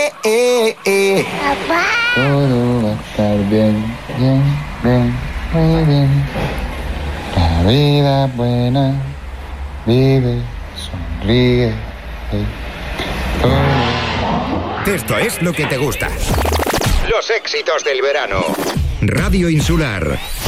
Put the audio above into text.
Papá. Todo va a estar bien, bien, bien, muy bien. La vida buena, vive, sonríe. Esto es lo que te gusta. Los éxitos del verano. Radio Insular.